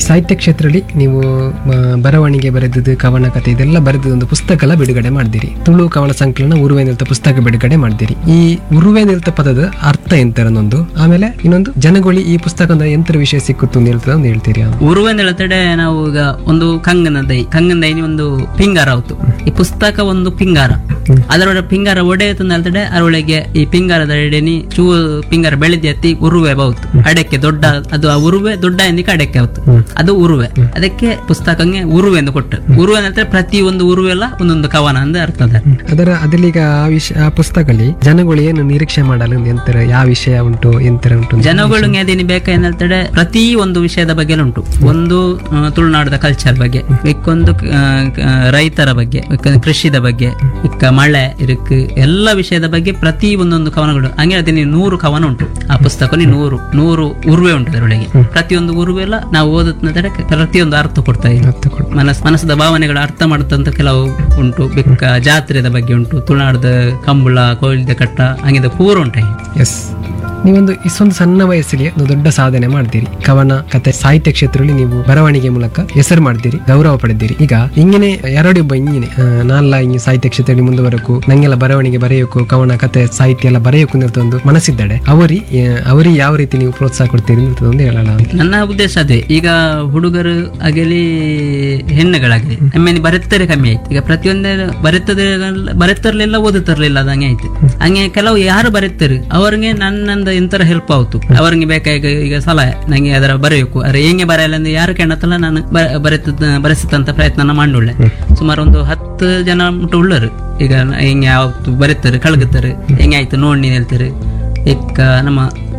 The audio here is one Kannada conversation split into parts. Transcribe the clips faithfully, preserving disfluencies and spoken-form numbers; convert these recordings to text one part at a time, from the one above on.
ಸಾಹಿತ್ಯ ಕ್ಷೇತ್ರದಲ್ಲಿ ನೀವು ಆ, ಬರವಣಿಗೆ ಬರೆದದ್ದು ಕವನ ಕಥೆ ಇದೆಲ್ಲ ಬರೆದ ಒಂದು ಪುಸ್ತಕ ಎಲ್ಲ ಬಿಡುಗಡೆ ಮಾಡಿದಿರಿ. ತುಳು ಕವನ ಸಂಕಲನ ಉರುವೆ ನಿಲ್ತ ಪುಸ್ತಕ ಬಿಡುಗಡೆ ಮಾಡಿದಿರಿ. ಈ ಉರುವೆ ನಿಲ್ತ ಪದದ ಅರ್ಥ ಎಂತರನ್ನೊಂದು, ಆಮೇಲೆ ಇನ್ನೊಂದು ಜನಗೊಳಿ ಈ ಪುಸ್ತಕ ಎಂತರ ವಿಷಯ ಸಿಕ್ಕುತ್ತು ಅಂತ ಹೇಳ್ತದ ಒಂದು ಹೇಳ್ತೀರಿ. ಉರುವೆ ಅಂತ ಹೇಳ್ತಡೆ ನಾವು ಈಗ ಒಂದು ಕಂಗನ ದೈ ಕಂಗನ ದೈನಿ ಒಂದು ಪಿಂಗಾರ ಆಯ್ತು. ಈ ಪುಸ್ತಕ ಒಂದು ಪಿಂಗಾರ, ಅದರೊಳಗೆ ಪಿಂಗಾರ ಒಡೆಯಿತು ಅಂತ ಹೇಳ್ತಡೆ ಅದರೊಳಗೆ ಈ ಪಿಂಗಾರದ ಎಡೆನಿ ಚೂ ಪಿಂಗಾರ ಬೆಳೆದಿ ಎತ್ತಿ ಉರುವೆ ಬಹುದು ಅಡಕ್ಕೆ ದೊಡ್ಡ ಅದು ಆ ಉರುವೆ ದೊಡ್ಡ ಎಂದಿಕ್ಕೆ ಅಡಕ್ಕೆ ಆಯ್ತು, ಅದು ಉರುವೆ. ಅದಕ್ಕೆ ಪುಸ್ತಕಂಗೆ ಉರುವೆ ಎಂದು ಕೊಟ್ಟರು. ಉರುವೆ ಅಂದ್ರೆ ಪ್ರತಿ ಒಂದು ಉರುವೆ ಎಲ್ಲ ಒಂದೊಂದು ಕವನ ಅಂತ ಅರ್ಥ ಅದ. ಅದರ ಅದಲ್ಲಿ ಈಗ ಆ ವಿಷಯ ಆ ಪುಸ್ತಕದಲ್ಲಿ ಜನಗಳು ಏನು ನಿರೀಕ್ಷೆ ಮಾಡಲು ಎಂತರ ಯಾವ ವಿಷಯ ಉಂಟು ಎಂತರ ಉಂಟು ಜನಗಳು ಅದೇನು ಬೇಕಾ ಏನ್ ಹೇಳ್ತಾರೆ, ಪ್ರತಿ ಒಂದು ವಿಷಯದ ಬಗ್ಗೆ ಉಂಟು. ಒಂದು ಆ, ತುಳುನಾಡದ ಕಲ್ಚರ್ ಬಗ್ಗೆ, ಇಕ್ಕೊಂದು ಆ, ಆ, ರೈತರ ಬಗ್ಗೆ, ಇಕ್ಕೊಂದು ಕೃಷಿದ ಬಗ್ಗೆ, ಇಕ್ಕ ಮಳೆ ಇರಕ್ ಎಲ್ಲ ವಿಷಯದ ಬಗ್ಗೆ ಪ್ರತಿ ಒಂದೊಂದು ಕವನಗಳು. ಹಂಗೆ ಅದೇ ನೂರು ಕವನ ಉಂಟು ಆ ಪುಸ್ತಕ, ನೂರು ನೂರು ಉರುವೆ ಉಂಟು ಅದರೊಳಗೆ. ಪ್ರತಿಯೊಂದು ಉರುವೆ ಎಲ್ಲ ನಾವು ಓದುತ್ತಿದ್ದರೆ ಪ್ರತಿಯೊಂದು ಅರ್ಥ ಕೊಡ್ತಾ ಇದೆ. ಮನಸ್ ಮನಸ್ಸದ ಭಾವನೆಗಳ ಅರ್ಥ ಮಾಡುತ್ತಂತ ಕೆಲವು ಉಂಟು. ಬೆಕ್ಕ ಜಾತ್ರೆದ ಬಗ್ಗೆ ಉಂಟು, ತುಳುನಾಡದ ಕಂಬಳ ಕೋಯಿಲ್ದ ಕಟ್ಟ ಹಂಗಿದ ಪೂರ ಉಂಟು. ಎಸ್, ನೀವೊಂದು ಇಷ್ಟೊಂದು ಸಣ್ಣ ವಯಸ್ಸಲ್ಲಿ ಒಂದು ದೊಡ್ಡ ಸಾಧನೆ ಮಾಡ್ತೀರಿ. ಕವನ ಕತೆ ಸಾಹಿತ್ಯ ಕ್ಷೇತ್ರದಲ್ಲಿ ನೀವು ಬರವಣಿಗೆ ಮೂಲಕ ಹೆಸರು ಮಾಡ್ತೀರಿ, ಗೌರವ ಪಡೆದಿರಿ. ಈಗ ಹಿಂಗೇನೆ ಎರಡೊಬ್ಬ ಹಿಂಗೇನೆ ನಾಲ್ಲ ಹಿಂಗೆ ಸಾಹಿತ್ಯ ಕ್ಷೇತ್ರದಲ್ಲಿ ಮುಂದುವರಕು, ನಂಗೆಲ್ಲ ಬರವಣಿಗೆ ಬರೆಯೋಕು, ಕವನ ಕತೆ ಸಾಹಿತ್ಯ ಎಲ್ಲ ಬರೆಯೋಕು ಅಂತ ಒಂದು ಮನಸ್ಸಿದ್ದಾಳೆ. ಅವರಿ ಅವರಿಗೆ ಯಾವ ರೀತಿ ನೀವು ಪ್ರೋತ್ಸಾಹ ಕೊಡ್ತೀರಿ ಅಂತ ಒಂದು ಹೇಳೋಣ. ನನ್ನ ಉದ್ದೇಶ ಅದೇ. ಈಗ ಹುಡುಗರು ಆಗಲಿ ಹೆಣ್ಣುಗಳಾಗಲಿ ಆಮೇಲೆ ಬರೆತ್ತರೆ ಕಮ್ಮಿ ಆಯ್ತು. ಈಗ ಪ್ರತಿಯೊಂದೇ ಬರೆತದೆ ಬರೆತರ್ಲಿಲ್ಲ ಓದುತ್ತರ್ಲಿಲ್ಲ ಅದಂಗೆ ಆಯ್ತು. ಹಂಗೆ ಕೆಲವು ಯಾರು ಬರೆತಾರೆ ಅವ್ರಿಗೆ ನನ್ನಂದ ಎಂತರ ಹೆಲ್ಪ್ ಆಯ್ತು. ಅವ್ರಿಗೆ ಬೇಕಾಗ ಈಗ ಸಲಹೆ ನಂಗೆ ಅದರ ಬರೆಯಬೇಕು, ಅರೆ ಹೆಂಗೆ ಬರೆಯಲ್ಲ ಅಂದ್ರೆ ಯಾರು ಕೇಳತ್ತಲ್ಲ ನಾನು ಬರೆತ ಬರೆಸತಂತ ಪ್ರಯತ್ನ ಮಾಡುಳ್ಳೆ. ಸುಮಾರು ಒಂದು ಹತ್ತು ಜನ ಮುಟ್ಟು ಉಳ್ಳರು. ಈಗ ಹೆಂಗೆ ಯಾವತ್ತು ಬರೀತಾರೆ ಕಳಗುತ್ತಾರೆ, ಹೆಂಗೆ ಆಯ್ತು ನೋಡಿ ಹೇಳ್ತಾರೆ. ಈಗ ನಮ್ಮ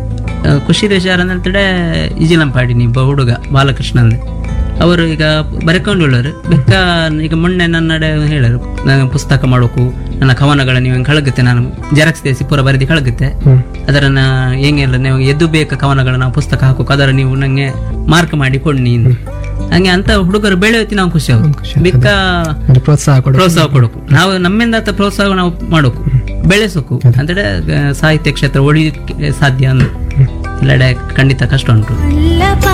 ಖುಷಿ ದೇಶಾರ ಅಂತ ಹೇಳ್ತಡೆ ಇಜಿಲಂಪಾಡಿ ನೀ ಹುಡುಗ ಬಾಲಕೃಷ್ಣ ಅಂದ್ರೆ ಅವರು ಈಗ ಬರೆಕೊಂಡುಳ್ಳರು. ಬೆಕ್ಕ ಈಗ ಮೊನ್ನೆ ನನ್ನಡೆ ಹೇಳರು, ನಾನು ಪುಸ್ತಕ ಮಾಡೋಕು ನನ್ನ ಕವನಗಳ ನೀವು ಕಳಗುತ್ತೆ, ನಾನು ಜೆರಾಕ್ಸ್ ದೇಸಿ ಪೂರ ಬರೆದಿ ಕಳಗುತ್ತೆ, ಅದರನ್ನ ಹೆಂಗೆಲ್ಲ ನೀವು ಎದ್ದು ಬೇಕ ಕವನಗಳ ನಾವು ಪುಸ್ತಕ ಹಾಕೋಕು, ಅದರ ನೀವು ನಂಗೆ ಮಾರ್ಕ್ ಮಾಡಿ ಕೊಡ್ನಿ. ಹಂಗೆ ಅಂತ ಹುಡುಗರು ಬೆಳೆಯುತ್ತಿ ನಾವು ಖುಷಿ ಆಗುತ್ತೆ. ಬಿಕ್ಕ ಪ್ರೋತ್ಸಾಹ ಪ್ರೋತ್ಸಾಹ ಕೊಡಕು, ನಾವು ನಮ್ಮಿಂದ ಪ್ರೋತ್ಸಾಹ ನಾವು ಮಾಡೋಕು, ಬೆಳೆಸೋಕು. ಅಂದ್ರೆ ಸಾಹಿತ್ಯ ಕ್ಷೇತ್ರ ಉಳಿಲಿಕ್ಕೆ ಸಾಧ್ಯ ಅಂದ್ರೆ ಎಲ್ಲೆಡೆ ಖಂಡಿತ ಕಷ್ಟ ಉಂಟು.